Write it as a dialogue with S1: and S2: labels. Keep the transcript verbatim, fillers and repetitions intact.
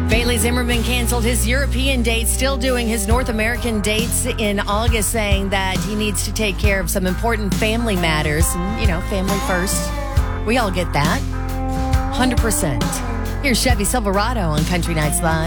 S1: Bailey Zimmerman canceled his European dates, still doing his North American dates in August, saying that he needs to take care of some important family matters. And, you know, family first. We all get that. one hundred percent. Here's Chevy Silverado on Country Nights Live.